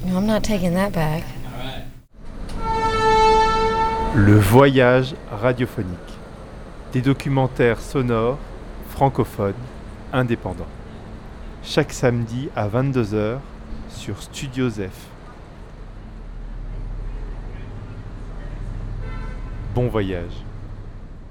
No, I'm not taking that back. Le voyage radiophonique. Des documentaires sonores, francophones, indépendants. Chaque samedi à 22h sur Studio Zef. Bon voyage.